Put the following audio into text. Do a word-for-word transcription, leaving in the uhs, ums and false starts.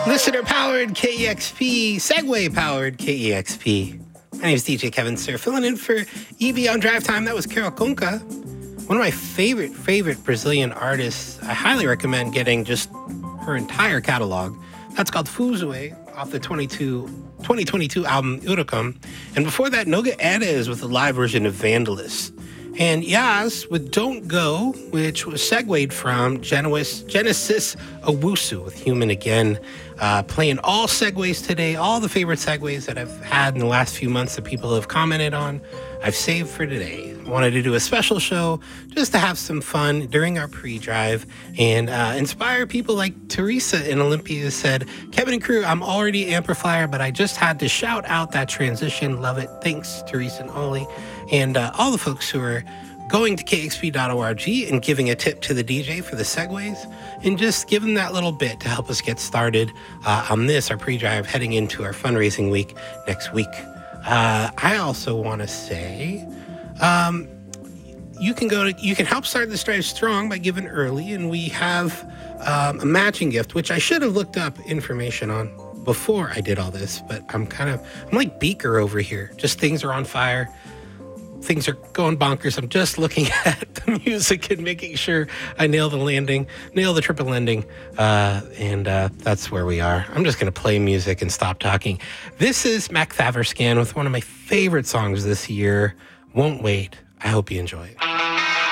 Listener-powered K E X P, Segway-powered K E X P. My name is D J Kevin Sir, filling in for Evie on Drive Time. That was Carol Conca, one of my favorite, favorite Brazilian artists. I highly recommend getting just her entire catalog. That's called Fuzue, off the twenty-two, twenty twenty-two album Huracan. And before that, Noga Erez with a live version of Vandalist. And Yas with Don't Go, which was segued from Genesis, Genesis Owusu with Human Again. Uh, playing all segues today, all the favorite segues that I've had in the last few months that people have commented on, I've saved for today. I wanted to do a special show just to have some fun during our pre-drive and uh, inspire people like Teresa in Olympia who said, Kevin and crew, I'm already Amplifier, but I just had to shout out that transition. Love it. Thanks, Teresa and Ollie. And uh, all the folks who are going to K X P dot org and giving a tip to the D J for the segues and just give them that little bit to help us get started uh, on this, our pre-drive, heading into our fundraising week next week. Uh, I also want to say um, you can go to, you can help start this drive strong by giving early, and we have um, a matching gift, which I should have looked up information on before I did all this, but I'm kind of, I'm like Beaker over here. Just things are on fire. Things are going bonkers. I'm just looking at the music and making sure I nail the landing, nail the triple ending, uh, and uh, that's where we are. I'm just going to play music and stop talking. This is Mac Thaverscan with one of my favorite songs this year, Won't Wait. I hope you enjoy it.